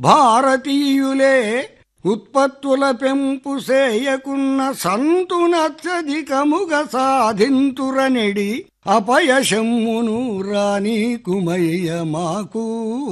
భారతీయులే ఉత్పత్తుల పెంపు సేయకున్న సంతునత్యధికముగ సాధింతురనెడి అపయశమ్మును రానీకుమయ్య మాకు.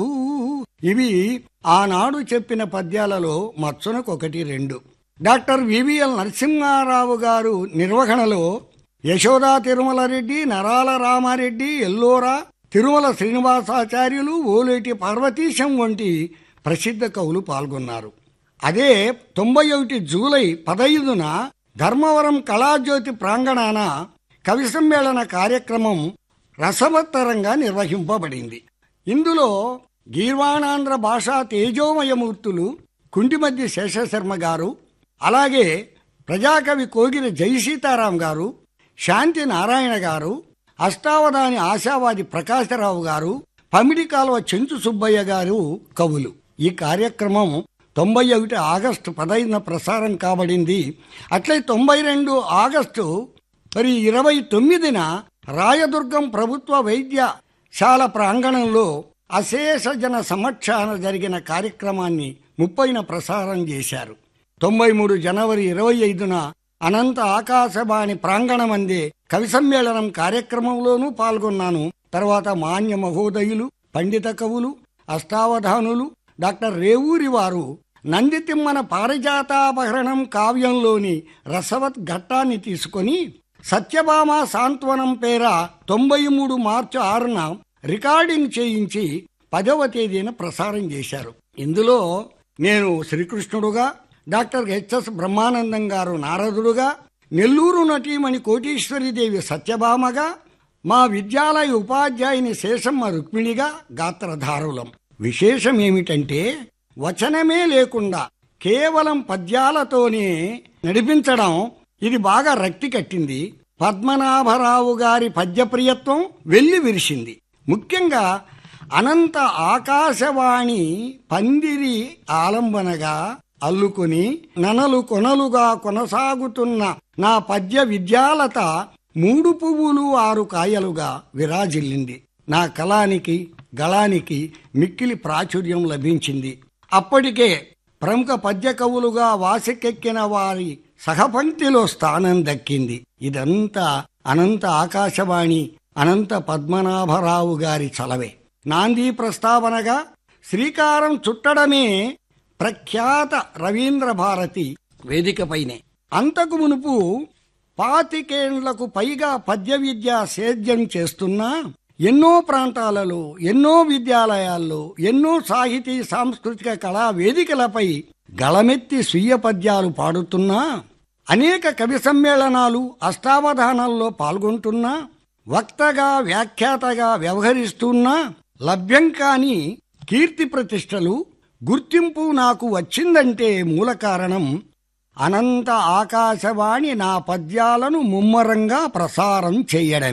ఇవి ఆనాడు చెప్పిన పద్యాలలో మచ్చునకొకటి రెండు. డాక్టర్ వివిఎల్ నరసింహారావు గారు నిర్వహణలో యశోదా తిరుమలరెడ్డి, నరాల రామారెడ్డి, ఎల్లోరా, తిరుమల శ్రీనివాసాచార్యులు, ఓలేటి పార్వతీశం వంటి ప్రసిద్ధ కవులు పాల్గొన్నారు. అదే 91 జూలై 15న ధర్మవరం కళాజ్యోతి ప్రాంగణాన కవి సమ్మేళన కార్యక్రమం రసవత్తరంగా నిర్వహింపబడింది. ఇందులో గీర్వాణాంధ్ర భాషా తేజోమయమూర్తులు కుంటిమద్ది శేషశర్మ గారు, అలాగే ప్రజాకవి కోగిరి జయసీతారాం గారు, శాంతి నారాయణ గారు, అష్టావధాని ఆశావాది ప్రకాశరావు గారు, పమిడి కాలువ చెంచు సుబ్బయ్య గారు కవులు. ఈ కార్యక్రమం 91 ఆగస్టు 15న ప్రసారం కాబడింది. అట్లే 92 ఆగస్టు 29న రాయదుర్గం ప్రభుత్వ వైద్యశాల ప్రాంగణంలో అశేష జన సమక్షాన జరిగిన కార్యక్రమాన్ని 30న ప్రసారం చేశారు. 93 జనవరి 25న అనంత ఆకాశవాణి ప్రాంగణమందే కవి సమ్మేళనం కార్యక్రమంలోనూ పాల్గొన్నాను. తర్వాత మాన్య మహోదయులు, పండిత కవులు, అష్టావధానులు, డాక్టర్ రేవూరి వారు నందితిమ్మన పారిజాతాపహరణం కావ్యంలోని రసవత్ ఘట్టాన్ని తీసుకొని సత్యభామ సాంత్వనం పేర 93 మార్చి 6న రికార్డింగ్ చేయించి 10వ తేదీన ప్రసారం చేశారు. ఇందులో నేను శ్రీకృష్ణుడుగా, డాక్టర్ హెచ్ఎస్ బ్రహ్మానందం గారు నారదుడుగా, నెల్లూరు నటీమణి కోటీశ్వరీదేవి సత్యభామగా, మా విద్యాలయ ఉపాధ్యాయుని శేషమ్మ రుక్మిణిగా గాత్రధారులం. విశేషమేమిటంటే వచనమే లేకుండా కేవలం పద్యాలతోనే నడిపించడం, ఇది బాగా రక్తి కట్టింది. పద్మనాభరావు గారి పద్యప్రియత్వం వెల్లి విరిసింది. ముఖ్యంగా అనంత ఆకాశవాణి పందిరి ఆలంబనగా అల్లుకుని ననలు కొనలుగా కొనసాగుతున్న నా పద్య విద్యాలత 3 పువ్వులు 6 కాయలుగా విరాజిల్లింది. నా కళానికి గళానికి మిక్కిలి ప్రాచుర్యం లభించింది. అప్పటికే ప్రముఖ పద్య కవులుగా వాసికెక్కిన వారి సహపంక్తిలో స్థానం దక్కింది. ఇదంతా అనంత ఆకాశవాణి అనంత పద్మనాభరావు గారి చలవే. నాంది ప్రస్తావనగా శ్రీకారం చుట్టడమే ప్రఖ్యాత రవీంద్ర భారతి వేదికపైనే. అంతకు మునుపు 25 ఏళ్లకు పైగా పద్య విద్య సేద్యం చేస్తున్నా ఎన్నో ప్రాంతాలలో, ఎన్నో విద్యాలయాల్లో, ఎన్నో సాహితీ సాంస్కృతిక కళా వేదికలపై గళమెత్తి స్వీయ పద్యాలు పాడుతున్నా, అనేక కవి సమ్మేళనాలు, అష్టావధానాల్లో పాల్గొంటున్నా, వక్తగా వ్యాఖ్యాతగా వ్యవహరిస్తున్నా లభ్యం కాని కీర్తి ప్రతిష్టలు, గుర్తింపు నాకు వచ్చిందంటే మూల కారణం అనంత ఆకాశవాణి నా పద్యాలను ముమ్మరంగా ప్రసారం చేయడం.